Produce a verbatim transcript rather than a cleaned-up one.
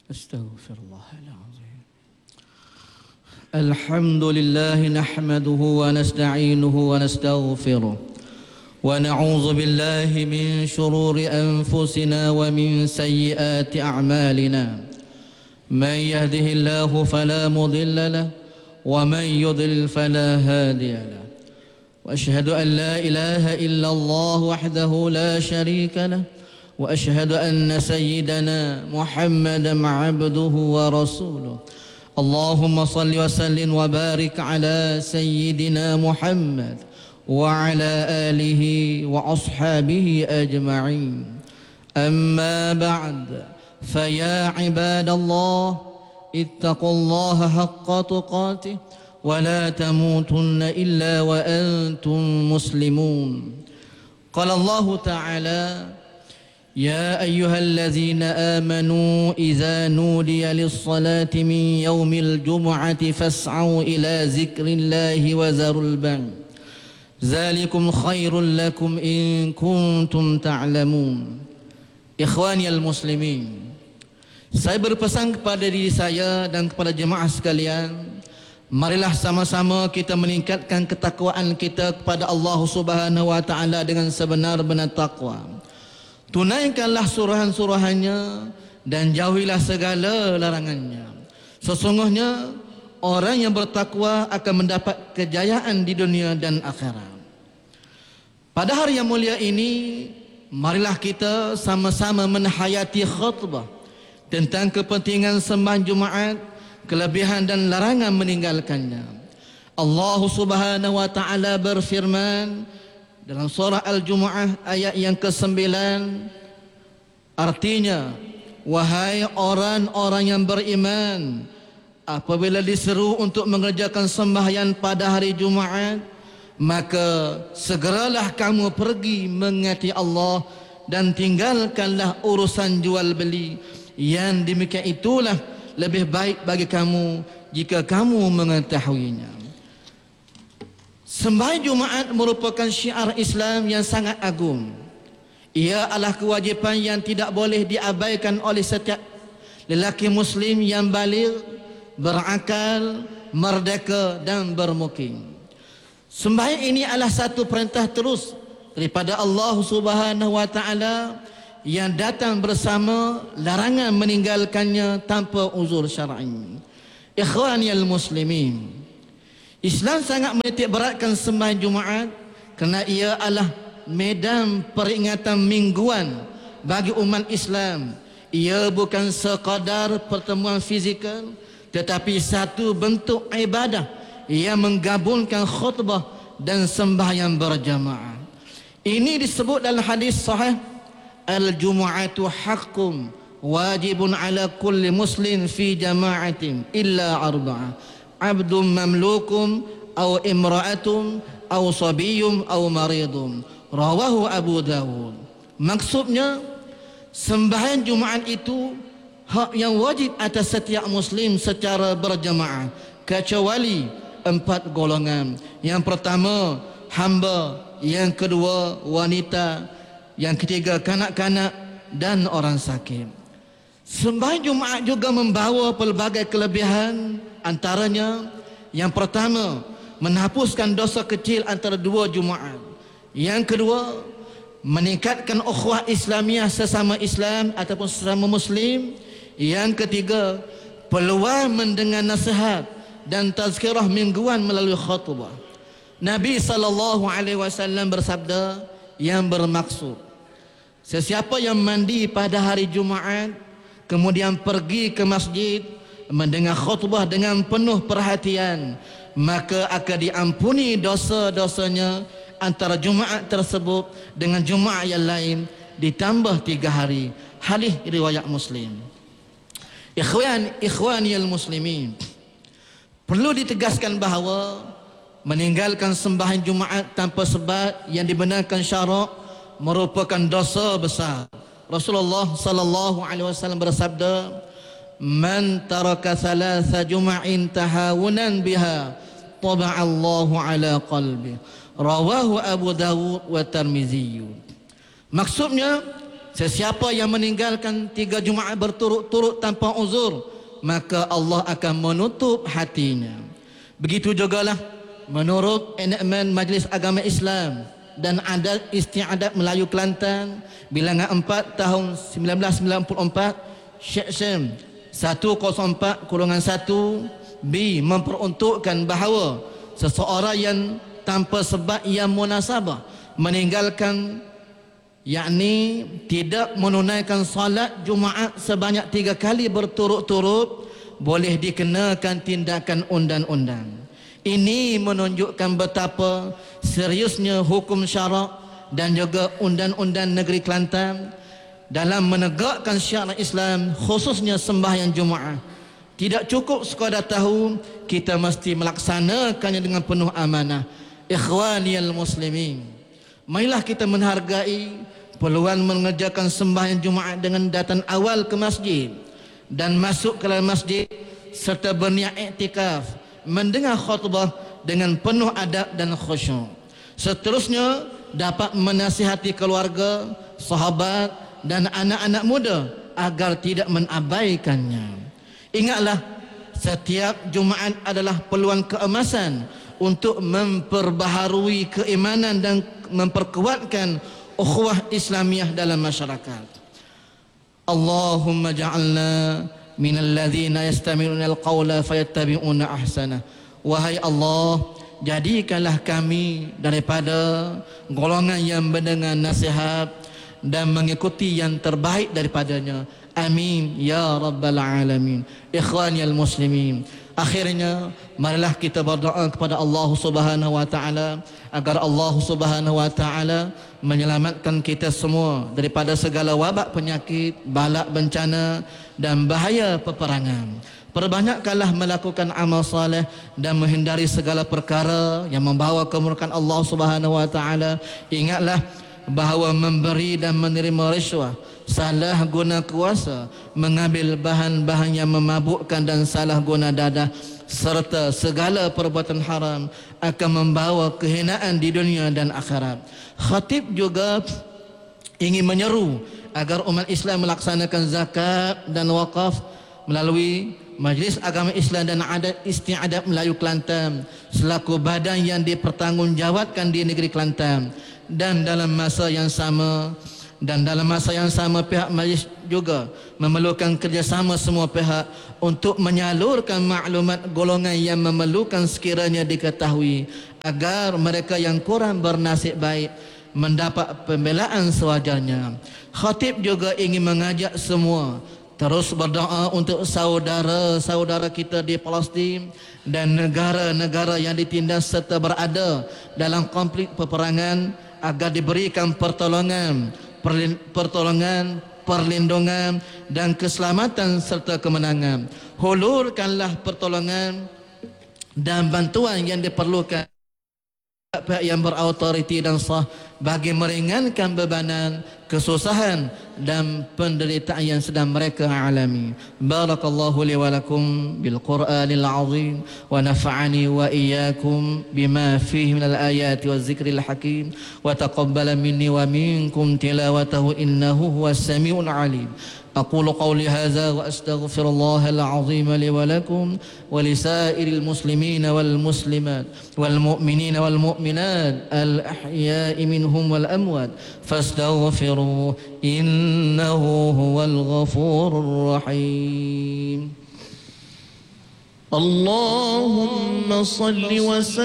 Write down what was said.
أستغفر الله العظيم. الحمد لله نحمده ونستعينه ونستغفره ونعوذ بالله من شرور أنفسنا ومن سيئات أعمالنا. من يهده الله فلا مضل له ومن يضلل فلا هادي له. وأشهد أن لا إله إلا الله وحده لا شريك له وأشهد أن سيدنا محمدا عبده ورسوله. اللهم صل وسلم وبارك على سيدنا محمد وعلى آله وأصحابه أجمعين. أما بعد، فيا عباد الله اتقوا الله حق تقاته ولا تموتن إلا وأنتم مسلمون. قال الله تعالى: يا أيها الذين آمنوا إذا نودي للصلاة من يوم الجمعة فاسعوا إلى ذكر الله وذروا البيع ذلكم خير لكم إن كنتم تعلمون. Ikhwani al-muslimin, saya berpesan kepada diri saya dan kepada jemaah sekalian, marilah sama-sama kita meningkatkan ketakwaan kita kepada Allah Subhanahu wa taala dengan sebenar-benar takwa. Tunaikanlah suruhan-suruhannya dan jauhilah segala larangannya. Sesungguhnya orang yang bertakwa akan mendapat kejayaan di dunia dan akhirat. Pada hari yang mulia ini, marilah kita sama-sama menhayati khutbah tentang kepentingan sembahyang Jumaat, kelebihan dan larangan meninggalkannya. Allah Subhanahu wa taala berfirman dalam surah Al-Jumu'ah ayat yang kesembilan, artinya, wahai orang-orang yang beriman, apabila diseru untuk mengerjakan sembahyang pada hari Jumaat, maka segeralah kamu pergi mengingati Allah dan tinggalkanlah urusan jual beli. Yang demikian itulah lebih baik bagi kamu jika kamu mengetahuinya. Sembahyang Jumaat merupakan syiar Islam yang sangat agung. Ia adalah kewajipan yang tidak boleh diabaikan oleh setiap lelaki Muslim yang baligh, berakal, merdeka dan bermukim. Sembahyang ini adalah satu perintah terus daripada Allah Subhanahu wa taala yang datang bersama larangan meninggalkannya tanpa uzur syar'i. Ikhwani al-muslimin, Islam sangat menitik beratkan sembahyang Jumaat kerana ia adalah medan peringatan mingguan bagi umat Islam. Ia bukan sekadar pertemuan fizikal, tetapi satu bentuk ibadah yang menggabungkan khutbah dan sembahyang berjamaah. Ini disebut dalam hadis sahih, al-jumu'atu haqqun wajibun ala kulli muslim fi jama'atin illa arba'ah, abdun mamlukum aw imra'atun aw sabiyyun aw maridun, rawahu Abu Dawud. Maksudnya, sembahyang Jumaat itu hak yang wajib atas setiap muslim secara berjamaah, kecuali empat golongan. Yang pertama, hamba. Yang kedua, wanita. Yang ketiga, kanak-kanak dan orang sakit. Sembahyang Jumaat juga membawa pelbagai kelebihan. Antaranya, yang pertama, menghapuskan dosa kecil antara dua Jumaat. Yang kedua, meningkatkan ukhuwah Islamiah sesama Islam ataupun sesama Muslim. Yang ketiga, peluang mendengar nasihat dan tazkirah mingguan melalui khutbah. Nabi sallallahu alaihi wasallam bersabda yang bermaksud, sesiapa yang mandi pada hari Jumaat kemudian pergi ke masjid mendengar khutbah dengan penuh perhatian, maka akan diampuni dosa-dosanya antara Jumaat tersebut dengan Jumaat yang lain ditambah tiga hari. Hadis riwayat Muslim. Ikhwan, ikhwani al-muslimin, perlu ditegaskan bahawa meninggalkan sembahyang Jumaat tanpa sebab yang dibenarkan syarak merupakan dosa besar. Rasulullah sallallahu alaihi wasallam bersabda, "Man taraka thalatha juma'in tahawunan biha, taba'a Allahu ala qalbi." Rawahu Abu Dawud wa Tirmizi. Maksudnya, Sesiapa yang meninggalkan tiga Jumaat berturut-turut tanpa uzur, maka Allah akan menutup hatinya. Begitu jugalah menurut enakmen Majlis Agama Islam dan Adat Istiadat Melayu Kelantan bilangan empat tahun seribu sembilan ratus sembilan puluh empat, Syekh Syam seratus empat satu B memperuntukkan bahawa seseorang yang tanpa sebab yang munasabah meninggalkan, yakni tidak menunaikan salat Jumaat sebanyak tiga kali berturut-turut, boleh dikenakan tindakan undang-undang. Ini menunjukkan betapa seriusnya hukum syarak dan juga undang-undang negeri Kelantan dalam menegakkan syiar Islam, khususnya sembahyang Jumaat. Tidak cukup sekadar tahu, kita mesti melaksanakannya dengan penuh amanah. Ikhwaniyal muslimin, marilah kita menghargai peluang mengerjakan sembahyang Jumaat dengan datang awal ke masjid dan masuk ke dalam masjid serta berniat iktikaf, mendengar khutbah dengan penuh adab dan khusyuk. Seterusnya dapat menasihati keluarga, sahabat dan anak-anak muda agar tidak mengabaikannya. Ingatlah, setiap Jumaat adalah peluang keemasan untuk memperbaharui keimanan dan memperkuatkan ukhuwah Islamiyah dalam masyarakat. Allahumma ja'alna minal ladzina yastami'una al-qawla fayattabi'una ahsana. Wahai Allah, jadikanlah kami daripada golongan yang mendengar nasihat dan mengikuti yang terbaik daripadanya. Amin ya rabbal alamin. Ikhwaniyal muslimin, akhirnya marilah kita berdoa kepada Allah Subhanahu wa taala agar Allah Subhanahu wa taala menyelamatkan kita semua daripada segala wabak penyakit, balak bencana dan bahaya peperangan. Perbanyakkanlah melakukan amal saleh dan menghindari segala perkara yang membawa kemurkaan Allah Subhanahu wa taala. Ingatlah bahawa memberi dan menerima riswah, salah guna kuasa, mengambil bahan-bahan yang memabukkan dan salah guna dadah, serta segala perbuatan haram akan membawa kehinaan di dunia dan akhirat. Khatib juga ingin menyeru agar umat Islam melaksanakan zakat dan wakaf melalui Majlis Agama Islam dan Adat Istiadat Melayu Kelantan selaku badan yang dipertanggungjawabkan di negeri Kelantan. Dan dalam masa yang sama dan dalam masa yang sama pihak majlis juga memerlukan kerjasama semua pihak untuk menyalurkan maklumat golongan yang memerlukan sekiranya diketahui agar mereka yang kurang bernasib baik mendapat pembelaan sewajarnya. Khatib juga ingin mengajak semua terus berdoa untuk saudara-saudara kita di Palestin dan negara-negara yang ditindas serta berada dalam konflik peperangan agar diberikan pertolongan, pertolongan, perlindungan dan keselamatan serta kemenangan. Hulurkanlah pertolongan dan bantuan yang diperlukan pihak yang berautoriti dan sah bagi meringankan bebanan, kesusahan dan penderitaan yang sedang mereka alami. Barakallahu li wa lakum bil Qur'anil azim wa nafa'ani wa iyyakum bima fihi minal ayati waz zikril hakim wa taqabbala minni wa minkum tilawatahu innahu huwas samiul alim. أقول قولي هذا وأستغفر الله العظيم لي ولكم ولسائر المسلمين والمسلمات والمؤمنين والمؤمنات الأحياء منهم والأموات فاستغفروه إنه هو الغفور الرحيم. اللهم صل وسلم